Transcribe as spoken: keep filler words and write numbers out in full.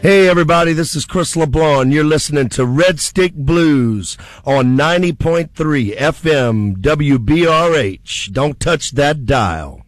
Hey everybody, this is Chris LeBlanc, and you're listening to Red Stick Blues on ninety point three F M W B R H. Don't touch that dial.